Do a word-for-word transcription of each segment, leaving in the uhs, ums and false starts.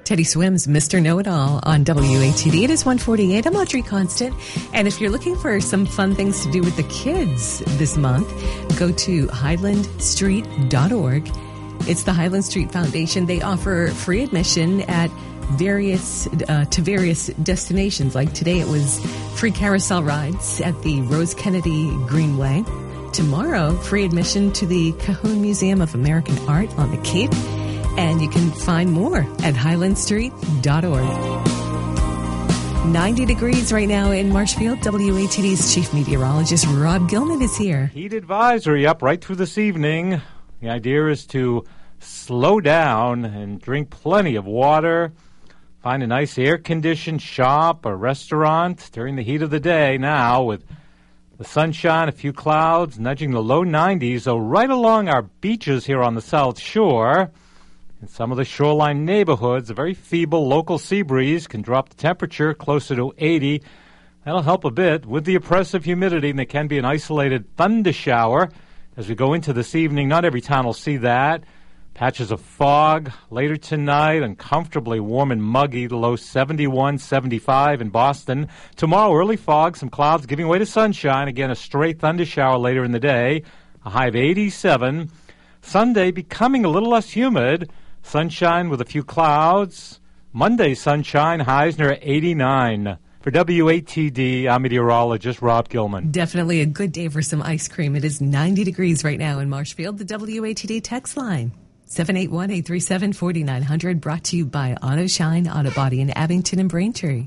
Teddy Swims, Mister Know-It-All on W A T D. It is one forty-eight. I'm Audrey Constant. And if you're looking for some fun things to do with the kids this month, go to highland street dot org. It's the Highland Street Foundation. They offer free admission at various uh, to various destinations. Like today, it was free carousel rides at the Rose Kennedy Greenway. Tomorrow, free admission to the Cahoon Museum of American Art on the Cape. And you can find more at highland street dot org. ninety degrees right now in Marshfield. W A T D's chief meteorologist Rob Gilman is here. Heat advisory up right through this evening. The idea is to slow down and drink plenty of water. Find a nice air-conditioned shop or restaurant during the heat of the day now with the sunshine, a few clouds, nudging the low nineties. So right along our beaches here on the South Shore, in some of the shoreline neighborhoods, a very feeble local sea breeze can drop the temperature closer to eighty. That'll help a bit with the oppressive humidity, and there can be an isolated thunder shower as we go into this evening. Not every town will see that. Patches of fog later tonight, uncomfortably warm and muggy, the low seventy-one, seventy-five in Boston. Tomorrow, early fog, some clouds giving way to sunshine. Again, a stray thunder shower later in the day, a high of eighty-seven. Sunday becoming a little less humid, sunshine with a few clouds. Monday, sunshine, highs near eighty-nine. For W A T D, I'm meteorologist Rob Gilman. Definitely a good day for some ice cream. It is ninety degrees right now in Marshfield. The W A T D text line, seven eight one, eight three seven, four nine zero zero, brought to you by Auto Shine Auto Body in Abington and Braintree.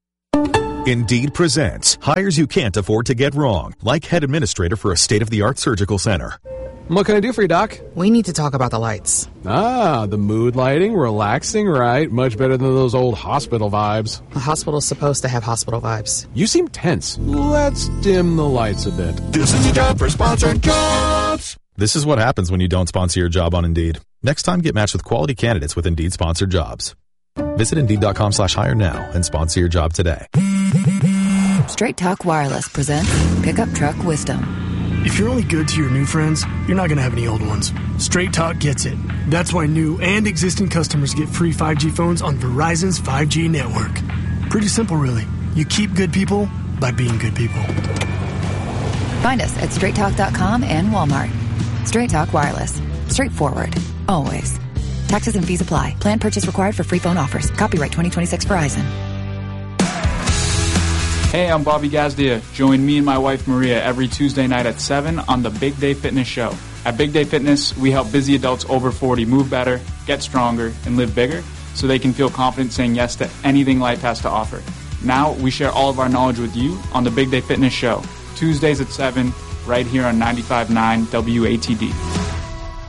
Indeed presents hires you can't afford to get wrong, like head administrator for a state-of-the-art surgical center. What can I do for you, Doc? We need to talk about the lights. Ah, the mood lighting, relaxing, right? Much better than those old hospital vibes. A hospital's supposed to have hospital vibes. You seem tense. Let's dim the lights a bit. This is your job for sponsored jobs. This is what happens when you don't sponsor your job on Indeed. Next time, get matched with quality candidates with Indeed sponsored jobs. Visit Indeed.com slash hire now and sponsor your job today. Straight Talk Wireless presents Pickup Truck Wisdom. If you're only good to your new friends, you're not going to have any old ones. Straight Talk gets it. That's why new and existing customers get free five G phones on Verizon's five G network. Pretty simple, really. You keep good people by being good people. Find us at straight talk dot com and Walmart. Straight Talk Wireless. Straightforward. Always. Taxes and fees apply. Plan purchase required for free phone offers. Copyright twenty twenty-six Verizon. Hey, I'm Bobby Gazdia. Join me and my wife Maria every Tuesday night at seven on the Big Day Fitness Show. At Big Day Fitness, we help busy adults over forty move better, get stronger, and live bigger so they can feel confident saying yes to anything life has to offer. Now, we share all of our knowledge with you on the Big Day Fitness Show, Tuesdays at seven, right here on ninety-five point nine W A T D.